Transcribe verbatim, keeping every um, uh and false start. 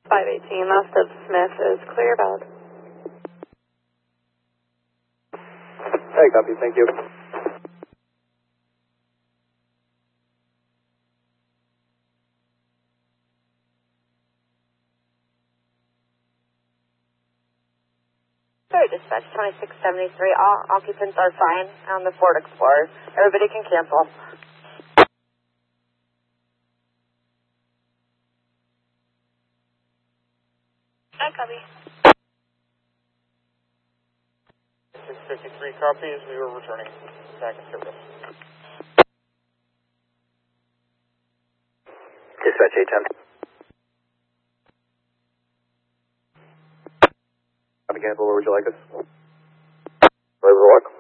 five eighteen, last of Smith is clear about. Hey, copy, thank you. Sorry, dispatch twenty-six seventy-three, all occupants are fine on the Ford Explorer. Everybody can cancel. Hi, copy. six fifty-three copies, we were returning back in service. Dispatch eight ten. Copy, cancel, where would you like us? Where would you like?